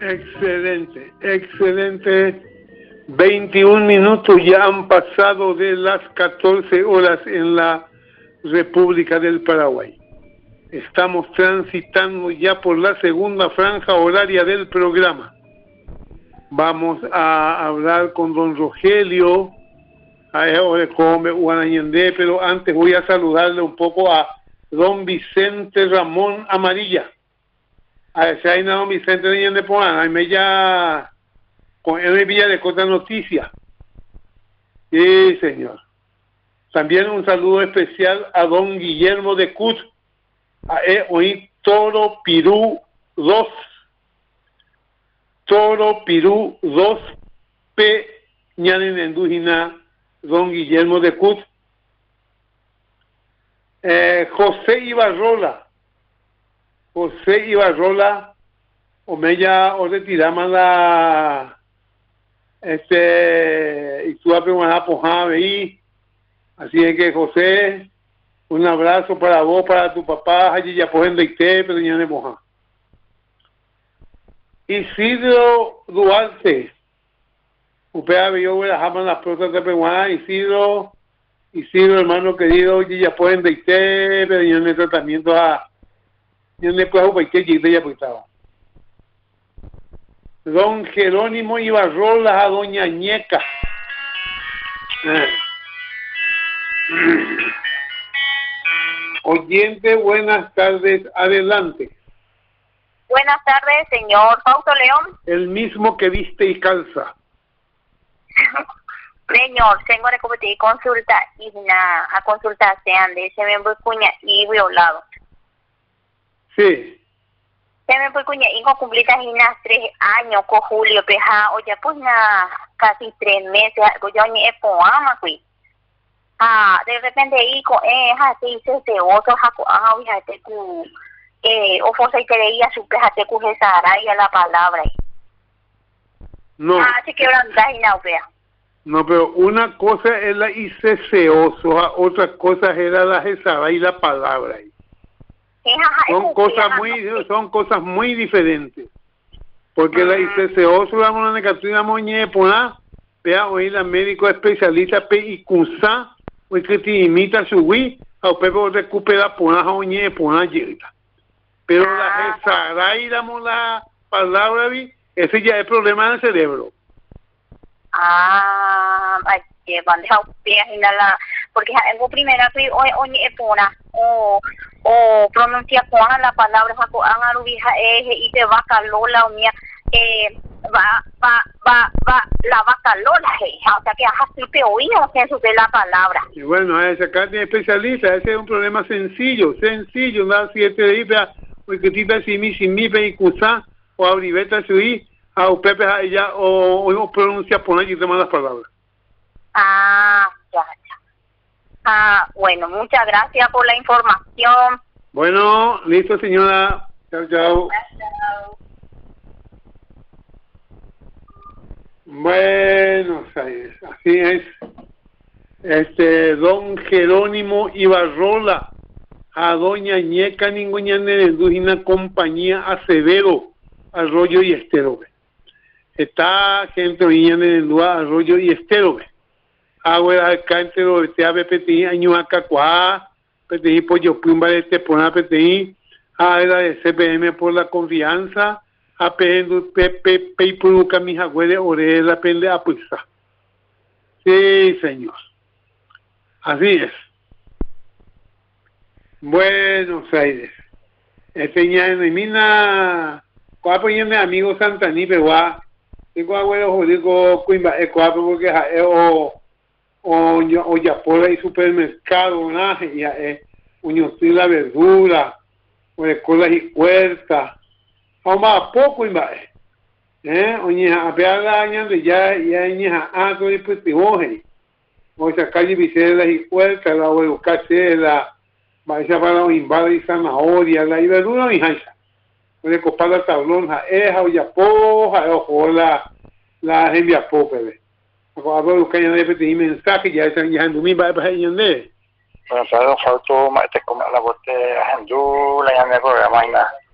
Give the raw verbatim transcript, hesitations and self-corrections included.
Excelente, excelente. veintiún minutos ya han pasado de las catorce horas en la República del Paraguay. Estamos transitando ya por la segunda franja horaria del programa. Vamos a hablar con don Rogelio, pero antes voy a saludarle un poco a don Vicente Ramón Amarilla. A ese ahí no, don Vicente de Ñande Poana, ahí me ya con él Villa de Cota Noticias. Sí, señor. También un saludo especial a don Guillermo de Cut, a eh, hoy Toro Pirú dos, Toro Pirú dos, P. Ñanen Endujina, don Guillermo de Cut. Eh, José Ibarrola, José Ibarrola, Omeya, o retiramos la, este, y tú a preguntar por Javi, así es que José, un abrazo para vos, para tu papá, allí ya pueden deite, pero ya no moja. Isidro Duarte, upea vio la jama las protas de Peguana, Isidro, Isidro hermano querido, allí ya pueden deite, pero ya no hay tratamiento a, ya no puedo para que llegue ya pues estaba. Don Jerónimo Ibarrola a doña Ñeca. Eh. Oyente, buenas tardes, adelante. Buenas tardes, señor Fausto León. El mismo que viste y calza. Señor, tengo que competir consulta y na, a consulta sean de ese miembro cuña y violado. Sí. Se me fue cuña y con cumplidas y nas tres años con Julio Peja, o ya pues na casi tres meses, yo ni es poama pues. Ah, de repente ahí con eh así se se otro jaco ah fíjate cu eh o fosa y creía su peja te cu esa ya la palabra. No. Ah, se quebran y no vea. No, pero una cosa es la iceseoso, otra cosa era la jesara y la palabra. Son cosas muy, son cosas muy diferentes. Porque la iceseoso la mona negativa moñe pona, vea hoy la médico especialista pe y cusa, hoy que te imita su wi, a pepe recupera pona oñe pona yerta. Pero la jesara y la mona palabra vi, ese ya es problema del cerebro. Ah, ay, que van a dejar la, porque en primera que hoy oñe pona o o pronuncia con la palabra con arubija eje y te va calola mía eh va va va va la vaca lola o sea que así te oído que eso de la palabra. Y bueno, esa carne especialista, ese es un problema sencillo, sencillo, da siete de ibra, porque tipa si mi si mi pe cusa o abriveta sui a o pepe ya o o pronuncia por allí de malas palabras. Ah, ya. Ah, bueno, muchas gracias por la información. Bueno, listo, señora. Chao, chao. Chao. Bueno, así es. Este, don Jerónimo Ibarrola, a doña Ñeca Ninguña Nedujina compañía Acevedo, Arroyo y Estero. Está gente oíña Nedua, Arroyo y Estero. Agua alcance do te ave peti año acá cuá peti pollo plumba de te pona peti a la de C P M por la confianza a pendu pepe pe puruca mi jagüere ore la pende a puxa. Sí, señor. Así es. Buenos Aires. Este ya en mina cuá poniendo amigo Santaní peguá digo agüero jodido cuimba e cuá porque o o o ya por ahí supermercado nada ya es uñotil la verdura o escuelas y puertas o más poco imba eh oñe a ver la año de ya ya ña a todo y pues tiboje o esa calle Vicelas y puertas la o case la vaya para un invada y zanahoria la y verdura y hancha puede copar la tablón ja es o ya poja o la la envía poco Agora o canha deve ter mensaje ya están ya ando mi va para yende. Bueno, pero faltó más te como la bote ando la ya me programa